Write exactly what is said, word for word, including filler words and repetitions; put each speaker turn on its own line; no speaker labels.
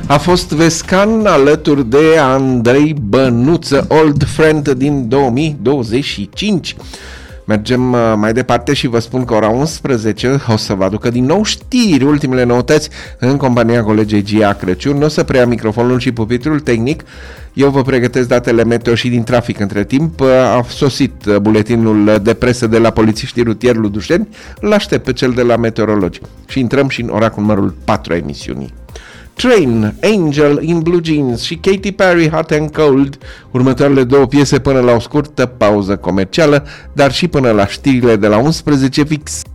A fost Vescan alături de Andrei Bănuță, Old Friend din două mii douăzeci și cinci. Mergem mai departe și vă spun că ora unsprezece o să vă aducă din nou știri, ultimele noutăți în compania colegei Gia Crăciun. Nu o să preia microfonul și pupitrul tehnic. Eu vă pregătesc datele meteo și din trafic. Între timp a sosit buletinul de presă de la polițiștii rutieri Ludușeni. Îl aștept pe cel de la meteorologi. Și intrăm și în ora cu numărul patru a emisiunii. Train, Angel in Blue Jeans și Katy Perry, Hot and Cold, următoarele două piese până la o scurtă pauză comercială, dar și până la știrile de la unsprezece fix.